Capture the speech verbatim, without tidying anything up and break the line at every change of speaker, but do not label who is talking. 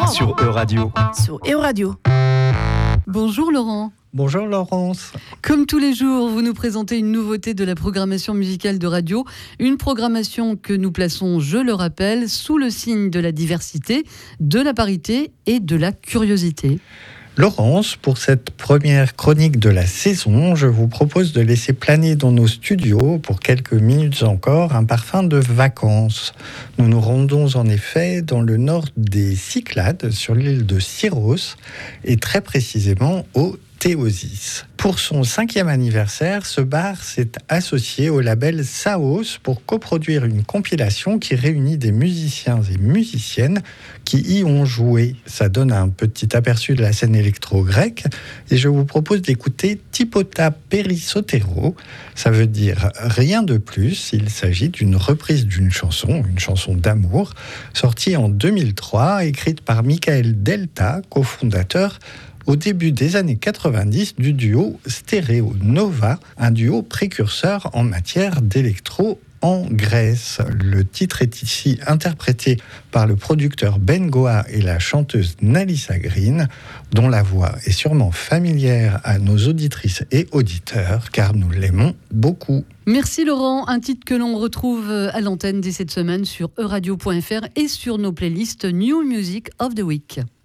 sur Euradio.
Sur Euradio.
Bonjour Laurent.
Bonjour Laurence.
Comme tous les jours, vous nous présentez une nouveauté de la programmation musicale de radio. Une programmation que nous plaçons, je le rappelle, sous le signe de la diversité, de la parité et de la curiosité.
Laurence, pour cette première chronique de la saison, je vous propose de laisser planer dans nos studios, pour quelques minutes encore, un parfum de vacances. Nous nous rendons en effet dans le nord des Cyclades, sur l'île de Syros, et très précisément au Théosis. Pour son cinquième anniversaire, ce bar s'est associé au label Saos pour coproduire une compilation qui réunit des musiciens et musiciennes qui y ont joué. Ça donne un petit aperçu de la scène électro-grecque et je vous propose d'écouter Tipota Perissotero. Ça veut dire rien de plus. Il s'agit d'une reprise d'une chanson, une chanson d'amour, sortie en deux mille trois, écrite par Michael Delta, cofondateur au début des années quatre-vingt-dix du duo Stereo Nova, un duo précurseur en matière d'électro en Grèce. Le titre est ici interprété par le producteur Ben Goa et la chanteuse Nalissa Green, dont la voix est sûrement familière à nos auditrices et auditeurs, car nous l'aimons beaucoup.
Merci Laurent, un titre que l'on retrouve à l'antenne dès cette semaine sur euradio point f r et sur nos playlists New Music of the Week.